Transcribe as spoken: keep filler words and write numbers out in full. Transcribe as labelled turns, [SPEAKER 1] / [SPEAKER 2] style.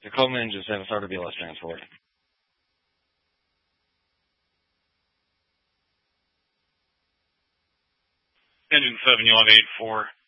[SPEAKER 1] Tacoma Engine seven, start to B L S transport.
[SPEAKER 2] Engine seven, you'll have eight four.